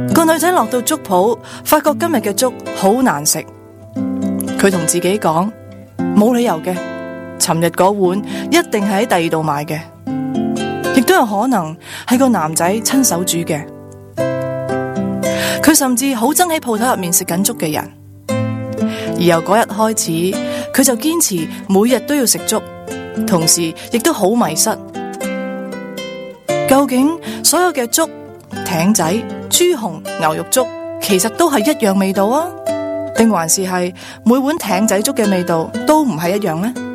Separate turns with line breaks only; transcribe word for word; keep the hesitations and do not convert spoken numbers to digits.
個女仔落到粥鋪，發覺今日嘅粥好難食，佢同自己講冇理由嘅，尋日嗰碗一定係喺第二度買嘅，亦都有可能係個男仔親手煮嘅。佢甚至好憎喺鋪頭入面食緊粥嘅人，而由嗰日開始，佢就堅持每日都要食粥，同時亦都好迷失。究竟所有嘅粥、艇仔、豬紅、牛肉粥，其實都係一樣味道啊？定還是係每碗艇仔粥嘅味道都唔係一樣呢？